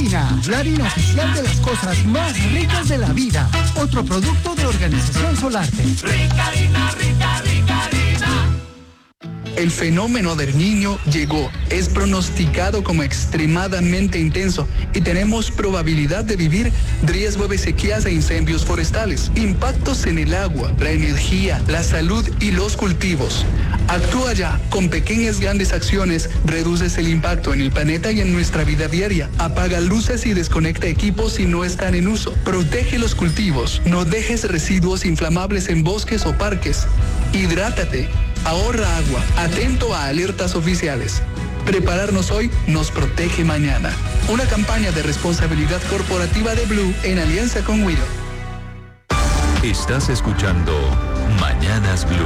Harina, la harina oficial de las cosas más ricas de la vida. Otro producto de Organización Solarte. Rica harina, rica, rica harina. El fenómeno del Niño llegó, es pronosticado como extremadamente intenso y tenemos probabilidad de vivir riesgo de sequías e incendios forestales, impactos en el agua, la energía, la salud y los cultivos. Actúa ya, con pequeñas grandes acciones, reduces el impacto en el planeta y en nuestra vida diaria. Apaga luces y desconecta equipos si no están en uso. Protege los cultivos, no dejes residuos inflamables en bosques o parques. Hidrátate. Ahorra agua, atento a alertas oficiales. Prepararnos hoy nos protege mañana. Una campaña de responsabilidad corporativa de Blue en alianza con Wido. Estás escuchando Mañanas Blue.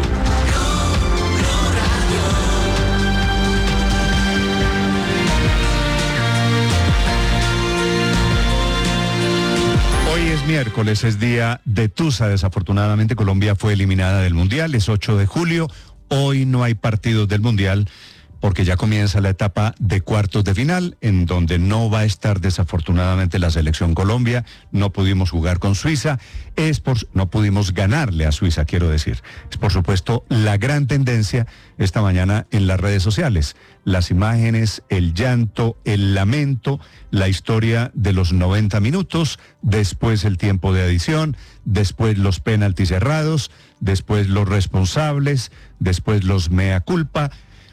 Hoy es miércoles, es día de Tusa. Desafortunadamente Colombia fue eliminada del Mundial, es 8 de julio. Hoy no hay partidos del Mundial porque ya comienza la etapa de cuartos de final, en donde no va a estar desafortunadamente la selección Colombia. No pudimos jugar con Suiza, no pudimos ganarle a Suiza, quiero decir. Es por supuesto la gran tendencia esta mañana en las redes sociales. Las imágenes, el llanto, el lamento, la historia de los 90 minutos, después el tiempo de adición, después los penaltis errados, después los responsables, después los mea culpa.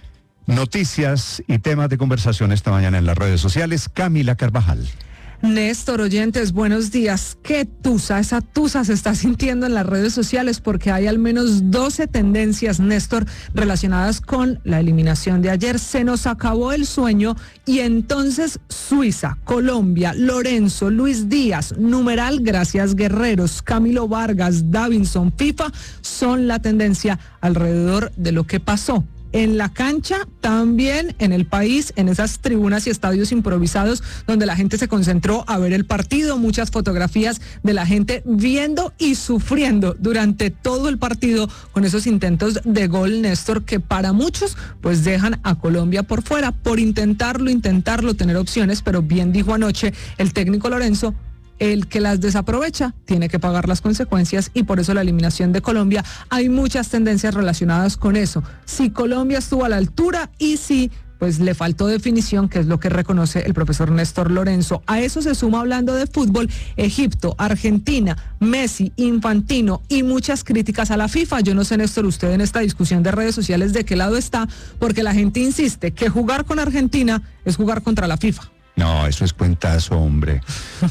Noticias y temas de conversación esta mañana en las redes sociales. Camila Carvajal. Néstor, oyentes, buenos días. ¿Qué tusa? Esa tusa se está sintiendo en las redes sociales porque hay al menos 12 tendencias, Néstor, relacionadas con la eliminación de ayer. Se nos acabó el sueño y entonces Suiza, Colombia, Lorenzo, Luis Díaz, numeral, gracias Guerreros, Camilo Vargas, Davinson, FIFA, son la tendencia alrededor de lo que pasó en la cancha, también en el país, en esas tribunas y estadios improvisados donde la gente se concentró a ver el partido, muchas fotografías de la gente viendo y sufriendo durante todo el partido con esos intentos de gol, Néstor, que para muchos pues dejan a Colombia por fuera, por intentarlo, tener opciones, pero bien dijo anoche el técnico Lorenzo, el que las desaprovecha tiene que pagar las consecuencias y por eso la eliminación de Colombia. Hay muchas tendencias relacionadas con eso. Si Colombia estuvo a la altura y si pues le faltó definición, que es lo que reconoce el profesor Néstor Lorenzo. A eso se suma, hablando de fútbol, Egipto, Argentina, Messi, Infantino y muchas críticas a la FIFA. Yo no sé, Néstor, usted en esta discusión de redes sociales de qué lado está, porque la gente insiste que jugar con Argentina es jugar contra la FIFA. No, eso es cuentazo, hombre.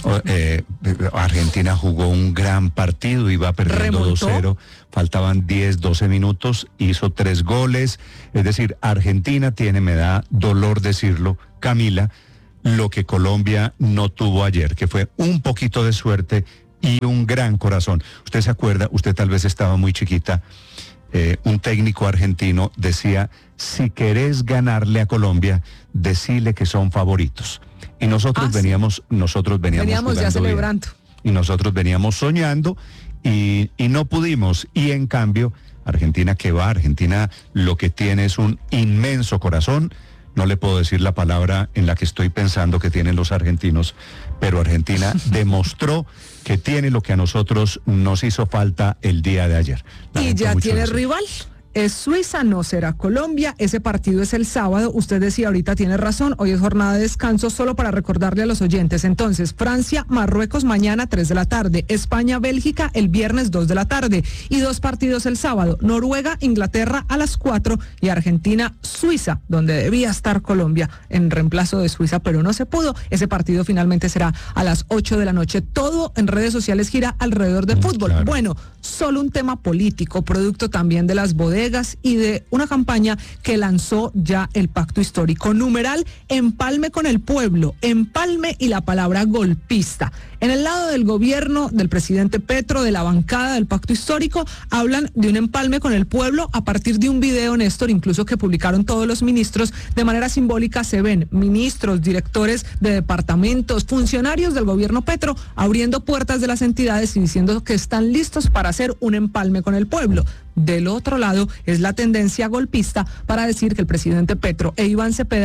Argentina jugó un gran partido, iba perdiendo 2-0, faltaban 10, 12 minutos, hizo 3 goles. Es decir, Argentina tiene, me da dolor decirlo, Camila, lo que Colombia no tuvo ayer, que fue un poquito de suerte y un gran corazón. Usted se acuerda, usted tal vez estaba muy chiquita, un técnico argentino decía, si querés ganarle a Colombia, decile que son favoritos. Y nosotros veníamos ya celebrando. Y nosotros veníamos soñando y no pudimos. Y en cambio, Argentina lo que tiene es un inmenso corazón. No le puedo decir la palabra en la que estoy pensando que tienen los argentinos, pero Argentina demostró que tiene lo que a nosotros nos hizo falta el día de ayer. Y ya tiene rival. Es Suiza, no será Colombia. Ese partido es el sábado. Usted decía ahorita, tiene razón, hoy es jornada de descanso, solo para recordarle a los oyentes. Entonces, Francia, Marruecos mañana 3 de la tarde, España, Bélgica el viernes 2 de la tarde y 2 partidos el sábado, Noruega, Inglaterra a las 4 y Argentina, Suiza, donde debía estar Colombia en reemplazo de Suiza, pero no se pudo. Ese partido finalmente será a las 8 de la noche. Todo en redes sociales gira alrededor de fútbol. Claro. Bueno, solo un tema político, producto también de las bodegas y de una campaña que lanzó ya el Pacto Histórico. Numeral, empalme con el pueblo, empalme y la palabra golpista. En el lado del gobierno del presidente Petro, de la bancada del Pacto Histórico, hablan de un empalme con el pueblo a partir de un video, Néstor, incluso que publicaron todos los ministros. De manera simbólica se ven ministros, directores de departamentos, funcionarios del gobierno Petro abriendo puertas de las entidades y diciendo que están listos para hacer un empalme con el pueblo. Del otro lado es la tendencia golpista para decir que el presidente Petro e Iván Cepeda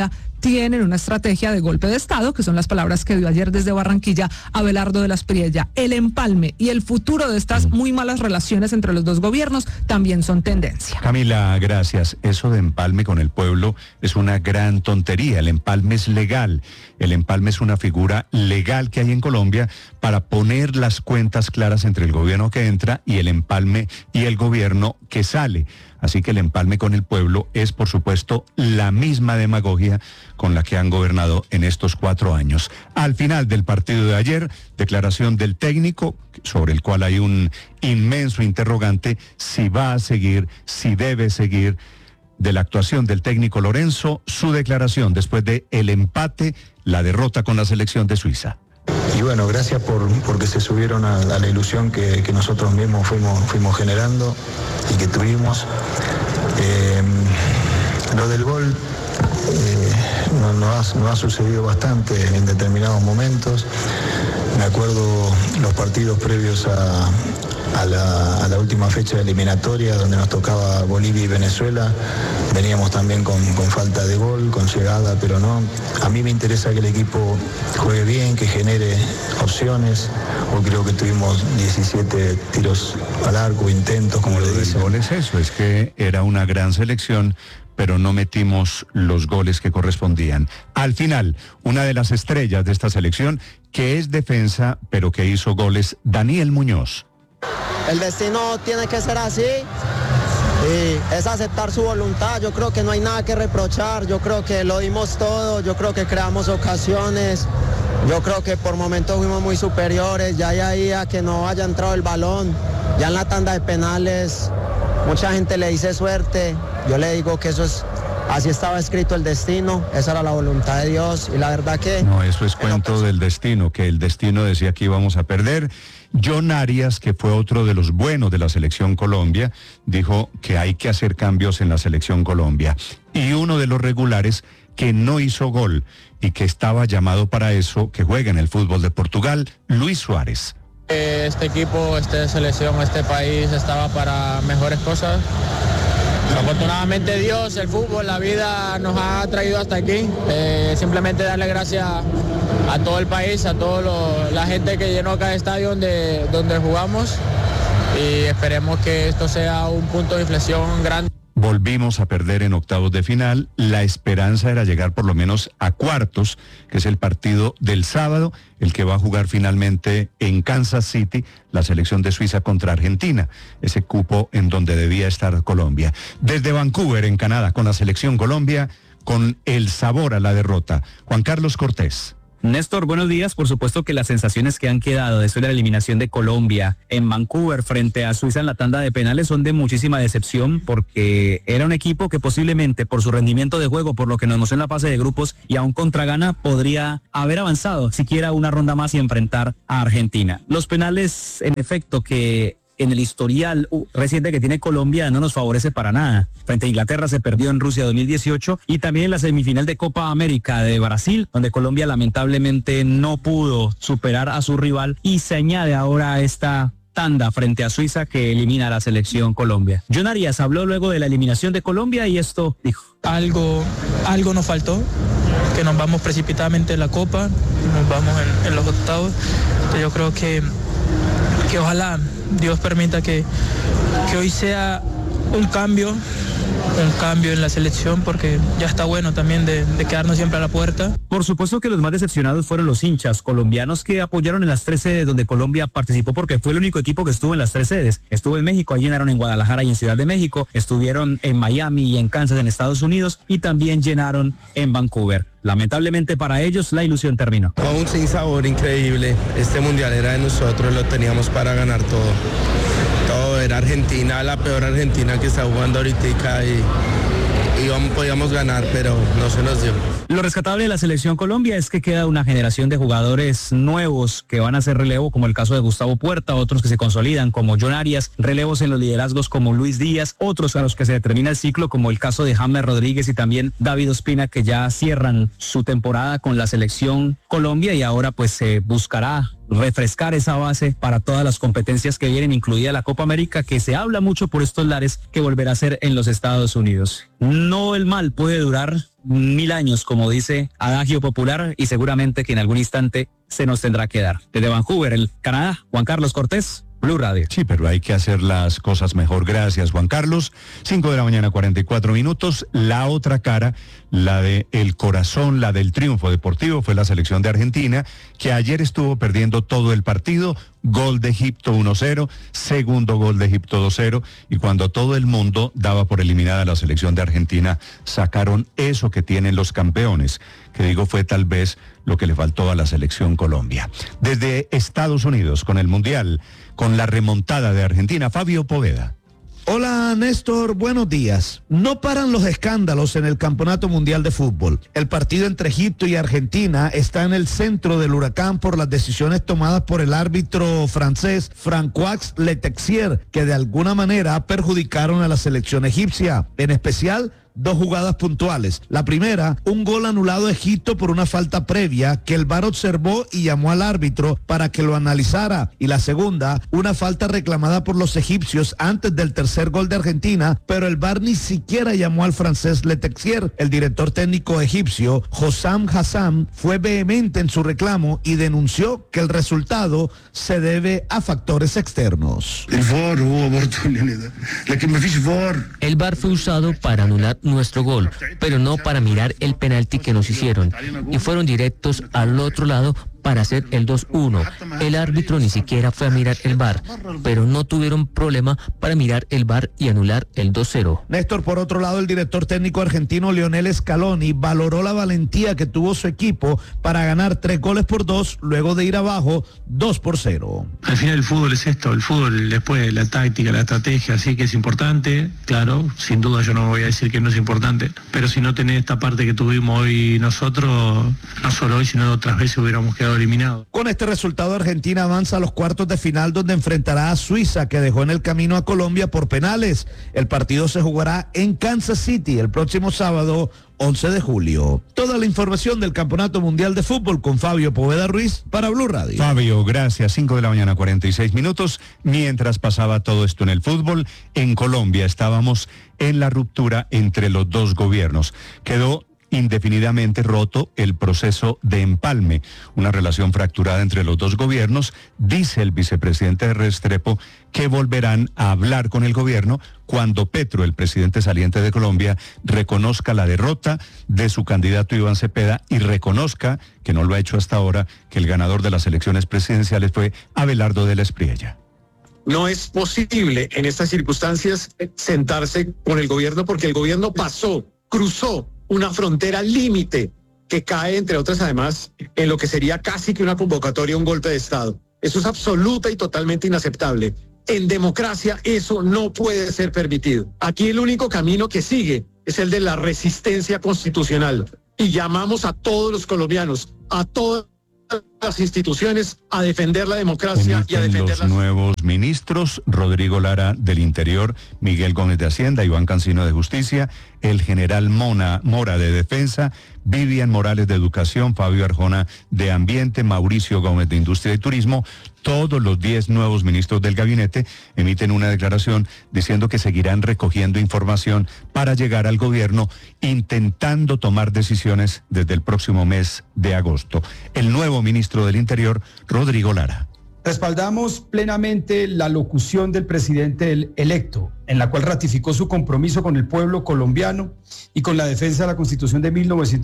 tienen una estrategia de golpe de Estado, que son las palabras que dio ayer desde Barranquilla Abelardo de la Espriella. El empalme y el futuro de estas muy malas relaciones entre los dos gobiernos también son tendencia. Camila, gracias. Eso de empalme con el pueblo es una gran tontería. El empalme es legal. El empalme es una figura legal que hay en Colombia para poner las cuentas claras entre el gobierno que entra y el empalme y el gobierno que sale. Así que el empalme con el pueblo es, por supuesto, la misma demagogia con la que han gobernado en estos 4 años. Al final del partido de ayer, declaración del técnico, sobre el cual hay un inmenso interrogante, si va a seguir, si debe seguir, de la actuación del técnico Lorenzo, su declaración después de el empate, la derrota con la selección de Suiza. Y bueno, gracias porque se subieron a la ilusión que nosotros mismos fuimos generando y que tuvimos. Lo del gol no ha sucedido bastante en determinados momentos. Me acuerdo los partidos previos a la última fecha eliminatoria donde nos tocaba Bolivia y Venezuela. Veníamos también con falta de gol, con llegada, pero no. A mí me interesa que el equipo juegue bien, que genere opciones. Hoy creo que tuvimos 17 tiros al arco, intentos, como le dicen. El gol es eso, es que era una gran selección, pero no metimos los goles que correspondían. Al final, una de las estrellas de esta selección, que es defensa, pero que hizo goles, Daniel Muñoz. El destino tiene que ser así y es aceptar su voluntad. Yo creo que no hay nada que reprochar, yo creo que lo dimos todo, yo creo que creamos ocasiones, yo creo que por momentos fuimos muy superiores, ya ahí a que no haya entrado el balón, ya en la tanda de penales mucha gente le dice suerte, yo le digo que eso es, así estaba escrito el destino, esa era la voluntad de Dios y la verdad que... No, eso es cuento del destino, que el destino decía que íbamos a perder. John Arias, que fue otro de los buenos de la selección Colombia, dijo que hay que hacer cambios en la selección Colombia. Y uno de los regulares que no hizo gol y que estaba llamado para eso, que juega en el fútbol de Portugal, Luis Suárez. Este equipo, esta selección, este país estaba para mejores cosas. Afortunadamente Dios, el fútbol, la vida nos ha traído hasta aquí. Simplemente darle gracias a todo el país, a toda la gente que llenó cada estadio donde jugamos y esperemos que esto sea un punto de inflexión grande. Volvimos a perder en octavos de final. La esperanza era llegar por lo menos a cuartos, que es el partido del sábado, el que va a jugar finalmente en Kansas City, la selección de Suiza contra Argentina, ese cupo en donde debía estar Colombia. Desde Vancouver, en Canadá, con la selección Colombia, con el sabor a la derrota. Juan Carlos Cortés. Néstor, buenos días. Por supuesto que las sensaciones que han quedado después de la eliminación de Colombia en Vancouver frente a Suiza en la tanda de penales son de muchísima decepción porque era un equipo que posiblemente por su rendimiento de juego, por lo que nos mostró en la fase de grupos y aún contra Ghana, podría haber avanzado siquiera una ronda más y enfrentar a Argentina. Los penales, en efecto, que en el historial reciente que tiene Colombia no nos favorece para nada. Frente a Inglaterra se perdió en Rusia 2018 y también en la semifinal de Copa América de Brasil, donde Colombia lamentablemente no pudo superar a su rival y se añade ahora a esta tanda frente a Suiza que elimina a la selección Colombia. John Arias habló luego de la eliminación de Colombia y esto dijo. Algo nos faltó, que nos vamos precipitadamente en la Copa, nos vamos en los octavos. Entonces yo creo que ojalá Dios permita que hoy sea un cambio en la selección, porque ya está bueno también de quedarnos siempre a la puerta. Por supuesto que los más decepcionados fueron los hinchas colombianos que apoyaron en las 3 sedes donde Colombia participó, porque fue el único equipo que estuvo en las 3 sedes. Estuvo en México, allí llenaron en Guadalajara y en Ciudad de México, estuvieron en Miami y en Kansas en Estados Unidos y también llenaron en Vancouver. Lamentablemente para ellos la ilusión terminó. Con un sinsabor increíble, este mundial era de nosotros, lo teníamos para ganar todo. Era Argentina, la peor Argentina que está jugando ahorita y podíamos ganar, pero no se nos dio. Lo rescatable de la selección Colombia es que queda una generación de jugadores nuevos que van a hacer relevo, como el caso de Gustavo Puerta, otros que se consolidan como John Arias, relevos en los liderazgos como Luis Díaz, otros a los que se determina el ciclo como el caso de James Rodríguez y también David Ospina, que ya cierran su temporada con la selección Colombia y ahora pues se buscará refrescar esa base para todas las competencias que vienen, incluida la Copa América, que se habla mucho por estos lares que volverá a ser en los Estados Unidos. No el mal puede durar 1000 años, como dice adagio popular, y seguramente que en algún instante se nos tendrá que dar. Desde Vancouver, el Canadá, Juan Carlos Cortés, Blue Radio. Sí, pero hay que hacer las cosas mejor. Gracias, Juan Carlos. 5:44 a.m. La otra cara, la de el corazón, la del triunfo deportivo, fue la selección de Argentina, que ayer estuvo perdiendo todo el partido. Gol de Egipto 1-0, segundo gol de Egipto 2-0, y cuando todo el mundo daba por eliminada a la selección de Argentina, sacaron eso que tienen los campeones, que digo fue tal vez lo que le faltó a la selección Colombia. Desde Estados Unidos, con el Mundial, con la remontada de Argentina, Fabio Poveda. Hola Néstor, buenos días. No paran los escándalos en el Campeonato Mundial de Fútbol. El partido entre Egipto y Argentina está en el centro del huracán por las decisiones tomadas por el árbitro francés Francois Letexier, que de alguna manera perjudicaron a la selección egipcia, en especial 2 jugadas puntuales. La primera, un gol anulado a Egipto por una falta previa que el VAR observó y llamó al árbitro para que lo analizara. Y la segunda, una falta reclamada por los egipcios antes del tercer gol de Argentina, pero el VAR ni siquiera llamó al francés Letexier. El director técnico egipcio, Hossam Hassan, fue vehemente en su reclamo y denunció que el resultado se debe a factores externos. El VAR fue usado para anular nuestro gol, pero no para mirar el penalti que nos hicieron, y fueron directos al otro lado para hacer el 2-1. El árbitro ni siquiera fue a mirar el VAR, pero no tuvieron problema para mirar el VAR y anular el 2-0. Néstor, por otro lado, el director técnico argentino Lionel Scaloni valoró la valentía que tuvo su equipo para ganar 3-2 luego de ir abajo 2-0. Al final el fútbol es esto, el fútbol después la táctica, la estrategia, sí que es importante, claro, sin duda yo no voy a decir que no es importante, pero si no tenés esta parte que tuvimos hoy nosotros, no solo hoy, sino otras veces hubiéramos quedado eliminado. Con este resultado, Argentina avanza a los cuartos de final, donde enfrentará a Suiza, que dejó en el camino a Colombia por penales. El partido se jugará en Kansas City el próximo sábado 11 de julio. Toda la información del Campeonato Mundial de Fútbol con Fabio Poveda Ruiz para Blue Radio. Fabio, gracias. 5:46 a.m. Mientras pasaba todo esto en el fútbol, en Colombia estábamos en la ruptura entre los dos gobiernos. Quedó indefinidamente roto el proceso de empalme, una relación fracturada entre los dos gobiernos. Dice el vicepresidente Restrepo que volverán a hablar con el gobierno cuando Petro, el presidente saliente de Colombia, reconozca la derrota de su candidato Iván Cepeda y reconozca, que no lo ha hecho hasta ahora, que el ganador de las elecciones presidenciales fue Abelardo de la Espriella. No es posible en estas circunstancias sentarse con el gobierno porque el gobierno cruzó una frontera límite que cae, entre otras, además, en lo que sería casi que una convocatoria a un golpe de Estado. Eso es absoluta y totalmente inaceptable. En democracia eso no puede ser permitido. Aquí el único camino que sigue es el de la resistencia constitucional. Y llamamos a todos los colombianos, a todas las instituciones, a defender la democracia y a defender los nuevos ministros: Rodrigo Lara del Interior, Miguel Gómez de Hacienda, Iván Cancino de Justicia, el general Mora de Defensa, Vivian Morales de Educación, Fabio Arjona de Ambiente, Mauricio Gómez de Industria y Turismo. Todos los 10 nuevos ministros del gabinete emiten una declaración diciendo que seguirán recogiendo información para llegar al gobierno, intentando tomar decisiones desde el próximo mes de agosto. El nuevo ministro del Interior, Rodrigo Lara. Respaldamos plenamente la locución del presidente electo, en la cual ratificó su compromiso con el pueblo colombiano y con la defensa de la Constitución de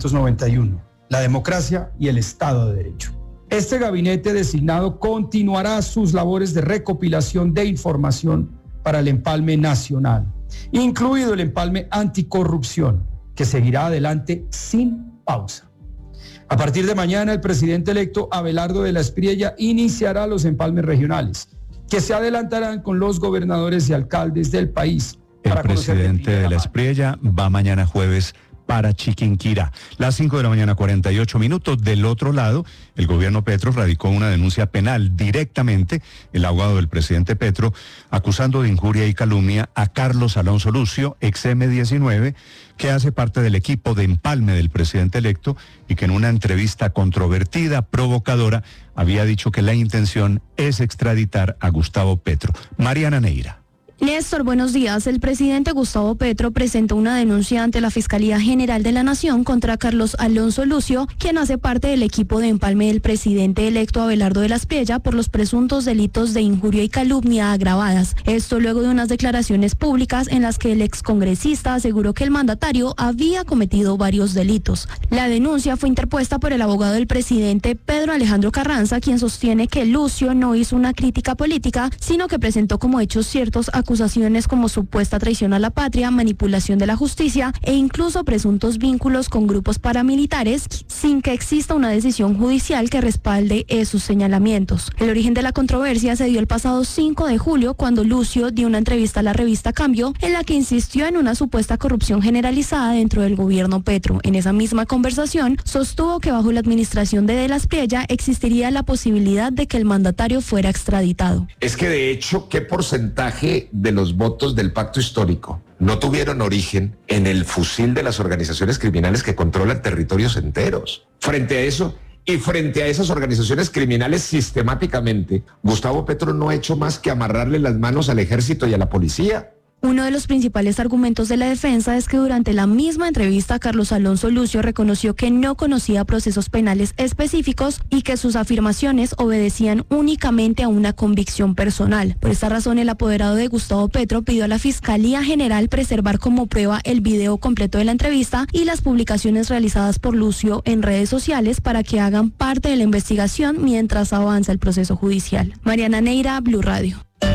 1991, la democracia y el Estado de Derecho. Este gabinete designado continuará sus labores de recopilación de información para el empalme nacional, incluido el empalme anticorrupción, que seguirá adelante sin pausa. A partir de mañana, el presidente electo Abelardo de la Espriella iniciará los empalmes regionales, que se adelantarán con los gobernadores y alcaldes del país. El presidente de la Espriella va mañana jueves para Chiquinquirá. Las 5:48 a.m. Del otro lado, el gobierno Petro radicó una denuncia penal directamente, el abogado del presidente Petro, acusando de injuria y calumnia a Carlos Alonso Lucio, ex M19, que hace parte del equipo de empalme del presidente electo y que en una entrevista controvertida, provocadora, había dicho que la intención es extraditar a Gustavo Petro. Mariana Neira. Néstor, buenos días. El presidente Gustavo Petro presentó una denuncia ante la Fiscalía General de la Nación contra Carlos Alonso Lucio, quien hace parte del equipo de empalme del presidente electo Abelardo de la Espriella por los presuntos delitos de injuria y calumnia agravadas. Esto luego de unas declaraciones públicas en las que el excongresista aseguró que el mandatario había cometido varios delitos. La denuncia fue interpuesta por el abogado del presidente Pedro Alejandro Carranza, quien sostiene que Lucio no hizo una crítica política, sino que presentó como hechos ciertos acusaciones como supuesta traición a la patria, manipulación de la justicia e incluso presuntos vínculos con grupos paramilitares, sin que exista una decisión judicial que respalde esos señalamientos. El origen de la controversia se dio el pasado 5 de julio, cuando Lucio dio una entrevista a la revista Cambio, en la que insistió en una supuesta corrupción generalizada dentro del gobierno Petro. En esa misma conversación, sostuvo que bajo la administración de la Espriella existiría la posibilidad de que el mandatario fuera extraditado. Es que de hecho, ¿qué porcentaje de los votos del pacto histórico no tuvieron origen en el fusil de las organizaciones criminales que controlan territorios enteros? Frente a eso y frente a esas organizaciones criminales sistemáticamente, Gustavo Petro no ha hecho más que amarrarle las manos al ejército y a la policía. Uno de los principales argumentos de la defensa es que durante la misma entrevista Carlos Alonso Lucio reconoció que no conocía procesos penales específicos y que sus afirmaciones obedecían únicamente a una convicción personal. Por esta razón, el apoderado de Gustavo Petro pidió a la Fiscalía General preservar como prueba el video completo de la entrevista y las publicaciones realizadas por Lucio en redes sociales para que hagan parte de la investigación mientras avanza el proceso judicial. Mariana Neira, Blue Radio.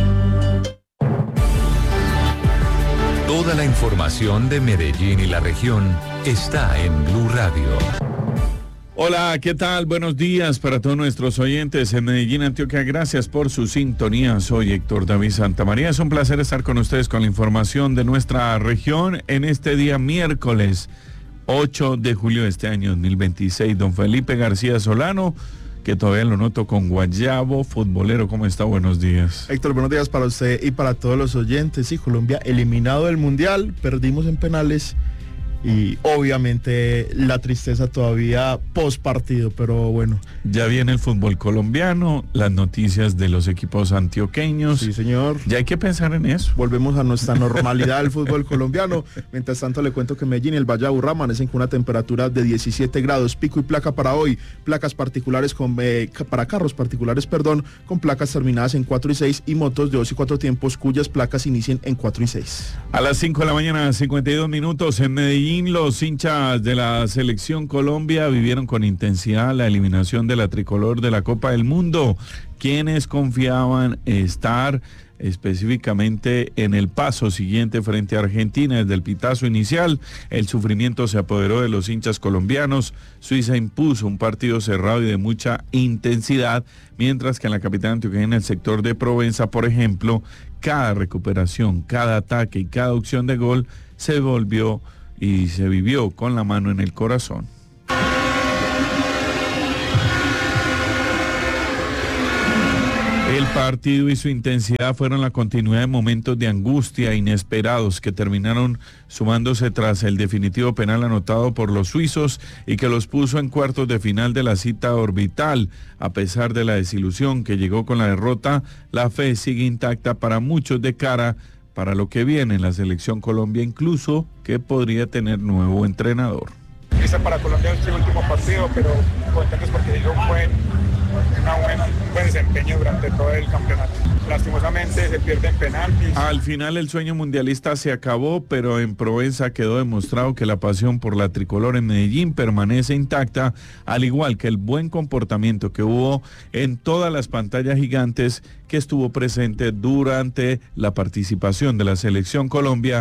Toda la información de Medellín y la región está en Blue Radio. Hola, ¿qué tal? Buenos días para todos nuestros oyentes en Medellín, Antioquia. Gracias por su sintonía. Soy Héctor David Santamaría. Es un placer estar con ustedes con la información de nuestra región en este día miércoles 8 de julio de este año 2026. Don Felipe García Solano, que todavía lo noto con guayabo, futbolero. ¿Cómo está? Buenos días. Héctor, buenos días para usted y para todos los oyentes. Sí, Colombia eliminado del Mundial, perdimos en penales y obviamente la tristeza todavía post partido, pero bueno. Ya viene el fútbol colombiano, las noticias de los equipos antioqueños. Sí, señor. Ya hay que pensar en eso. Volvemos a nuestra normalidad del fútbol colombiano. Mientras tanto, le cuento que Medellín y el Valle de Aburrá amanecen con una temperatura de 17 grados. Pico y placa para hoy. Placas particulares para carros particulares, con placas terminadas en 4 y 6 y motos de 2 y 4 tiempos cuyas placas inician en 4 y 6. A las 5 de la mañana, 52 minutos en Medellín. Los hinchas de la selección Colombia vivieron con intensidad la eliminación de la tricolor de la Copa del Mundo, quienes confiaban estar específicamente en el paso siguiente frente a Argentina. Desde el pitazo inicial, el sufrimiento se apoderó de los hinchas colombianos. Suiza impuso un partido cerrado y de mucha intensidad, mientras que en la capital antioqueña, en el sector de Provenza, por ejemplo, cada recuperación, cada ataque y cada opción de gol se volvió y se vivió con la mano en el corazón. El partido y su intensidad fueron la continuidad de momentos de angustia inesperados que terminaron sumándose tras el definitivo penal anotado por los suizos y que los puso en cuartos de final de la cita orbital. A pesar de la desilusión que llegó con la derrota, la fe sigue intacta para muchos de cara para lo que viene en la selección Colombia, incluso que podría tener nuevo entrenador. Quizá para Colombia es el último partido, pero contentos porque digo fue un buen desempeño durante todo el campeonato. Lastimosamente se pierden penaltis. Al final el sueño mundialista se acabó, pero en Provenza quedó demostrado que la pasión por la tricolor en Medellín permanece intacta, al igual que el buen comportamiento que hubo en todas las pantallas gigantes que estuvo presente durante la participación de la selección Colombia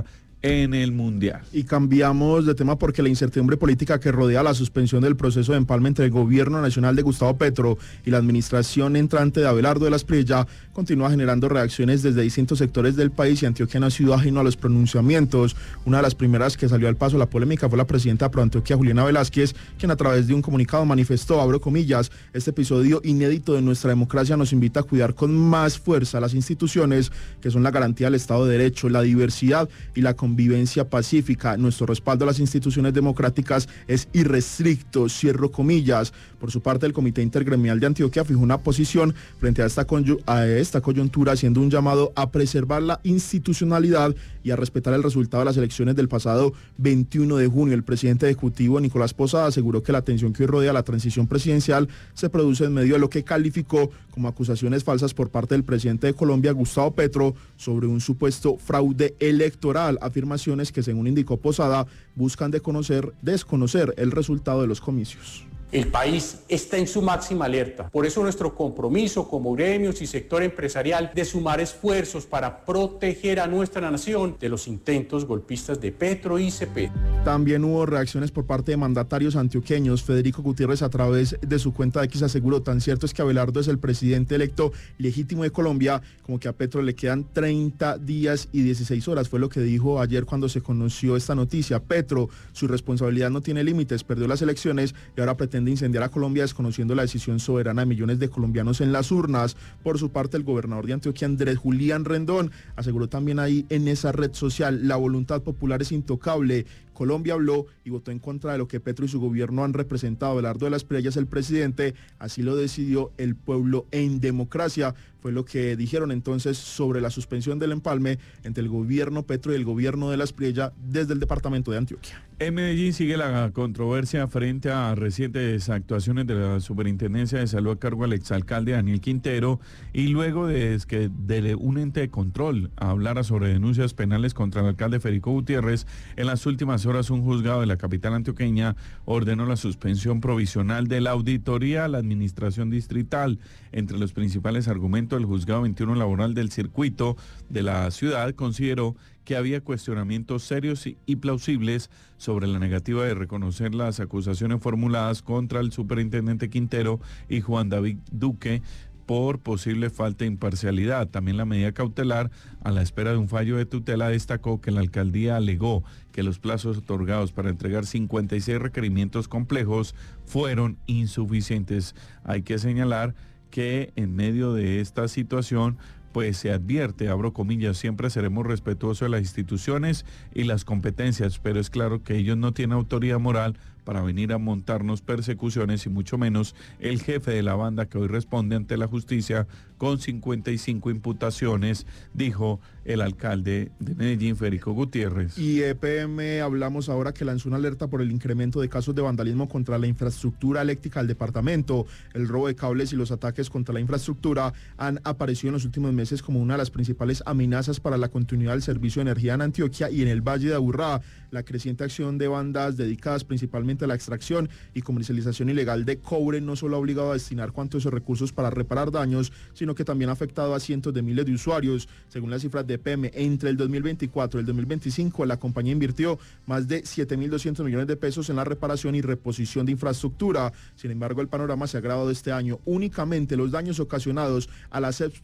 en el Mundial. Y cambiamos de tema porque la incertidumbre política que rodea la suspensión del proceso de empalme entre el gobierno nacional de Gustavo Petro y la administración entrante de Abelardo de la Espriella continúa generando reacciones desde distintos sectores del país, y Antioquia no ha sido ajeno a los pronunciamientos. Una de las primeras que salió al paso la polémica fue la presidenta Pro Antioquia, Juliana Velázquez, quien a través de un comunicado manifestó, abro comillas, este episodio inédito de nuestra democracia nos invita a cuidar con más fuerza las instituciones que son la garantía del Estado de Derecho, la diversidad y la convivencia pacífica. Nuestro respaldo a las instituciones democráticas es irrestricto, cierro comillas. Por su parte, el Comité Intergremial de Antioquia fijó una posición frente a esta coyuntura, haciendo un llamado a preservar la institucionalidad y a respetar el resultado de las elecciones del pasado 21 de junio. El presidente ejecutivo, Nicolás Posada, aseguró que la tensión que hoy rodea la transición presidencial se produce en medio de lo que calificó como acusaciones falsas por parte del presidente de Colombia, Gustavo Petro, sobre un supuesto fraude electoral, afirmaciones que, según indicó Posada, buscan desconocer el resultado de los comicios. El país está en su máxima alerta. Por eso nuestro compromiso como gremios y sector empresarial de sumar esfuerzos para proteger a nuestra nación de los intentos golpistas de Petro y Cepeda. También hubo reacciones por parte de mandatarios antioqueños. Federico Gutiérrez, a través de su cuenta de X, aseguró: tan cierto es que Abelardo es el presidente electo legítimo de Colombia, como que a Petro le quedan 30 días y 16 horas. Fue lo que dijo ayer cuando se conoció esta noticia. Petro, su responsabilidad no tiene límites, perdió las elecciones y ahora pretende incendiar a Colombia desconociendo la decisión soberana de millones de colombianos en las urnas. Por su parte, el gobernador de Antioquia, Andrés Julián Rendón, aseguró también ahí en esa red social: la voluntad popular es intocable. Colombia habló y votó en contra de lo que Petro y su gobierno han representado. Abelardo de la Espriella es el presidente, así lo decidió el pueblo en democracia. Fue lo que dijeron entonces sobre la suspensión del empalme entre el gobierno Petro y el gobierno de la Espriella desde el departamento de Antioquia. En Medellín sigue la controversia frente a recientes actuaciones de la Superintendencia de Salud a cargo del exalcalde Daniel Quintero, y luego de que un ente de control hablara sobre denuncias penales contra el alcalde Federico Gutiérrez. En las últimas horas, un juzgado de la capital antioqueña ordenó la suspensión provisional de la auditoría a la administración distrital. Entre los principales argumentos, el juzgado 21 laboral del circuito de la ciudad consideró que había cuestionamientos serios y plausibles sobre la negativa de reconocer las acusaciones formuladas contra el superintendente Quintero y Juan David Duque por posible falta de imparcialidad. También la medida cautelar, a la espera de un fallo de tutela, destacó que la alcaldía alegó que los plazos otorgados para entregar 56 requerimientos complejos fueron insuficientes. Hay que señalar que en medio de esta situación, pues se advierte, abro comillas, siempre seremos respetuosos de las instituciones y las competencias, pero es claro que ellos no tienen autoridad moral para venir a montarnos persecuciones, y mucho menos el jefe de la banda, que hoy responde ante la justicia con 55 imputaciones, dijo el alcalde de Medellín, Federico Gutiérrez. Y EPM, hablamos ahora, que lanzó una alerta por el incremento de casos de vandalismo contra la infraestructura eléctrica del departamento. El robo de cables y los ataques contra la infraestructura han aparecido en los últimos meses como una de las principales amenazas para la continuidad del servicio de energía en Antioquia y en el Valle de Aburrá. La creciente acción de bandas dedicadas principalmente a la extracción y comercialización ilegal de cobre no solo ha obligado a destinar cuantos esos recursos para reparar daños, sino que también ha afectado a cientos de miles de usuarios. Según las cifras de EPM, entre el 2024 y el 2025, la compañía invirtió más de 7.200 millones de pesos en la reparación y reposición de infraestructura. Sin embargo, el panorama se ha agravado este año. Únicamente los daños ocasionados a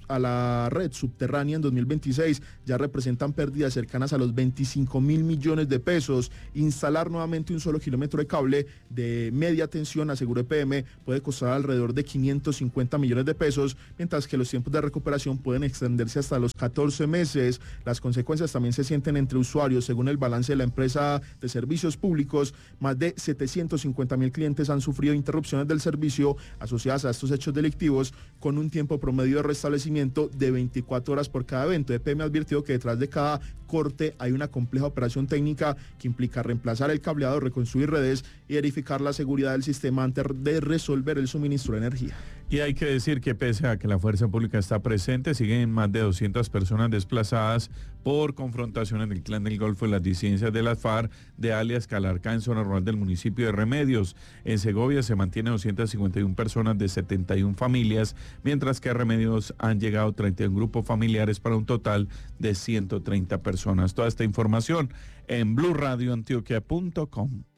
la red subterránea en 2026 ya representan pérdidas cercanas a los 25.000 millones de pesos. Instalar nuevamente un solo kilómetro de cable de media tensión, aseguró EPM, puede costar alrededor de 550 millones de pesos, mientras que los tiempos de recuperación pueden extenderse hasta los 14 meses. Las consecuencias también se sienten entre usuarios. Según el balance de la empresa de servicios públicos, más de 750.000 clientes han sufrido interrupciones del servicio asociadas a estos hechos delictivos, con un tiempo promedio de restablecimiento de 24 horas por cada evento. EPM advirtió que detrás de cada corte hay una compleja operación técnica que implica reemplazar el cableado, reconstruir redes y verificar la seguridad del sistema antes de resolver el suministro de energía. Y hay que decir que pese a que la fuerza pública está presente, siguen más de 200 personas desplazadas por confrontaciones del Clan del Golfo y las disidencias de las FARC de alias Calarcá en zona rural del municipio de Remedios. En Segovia se mantiene 251 personas de 71 familias, mientras que a Remedios han llegado 31 grupos familiares para un total de 130 personas. Toda esta información en BluRadioAntioquia.com.